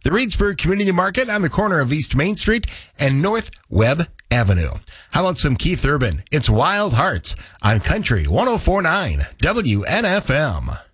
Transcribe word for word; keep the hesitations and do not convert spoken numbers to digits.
the Reedsburg Community Market on the corner of East Main Street and North Webb Avenue. How about some Keith Urban? It's Wild Hearts on Country one oh four point nine W N F M.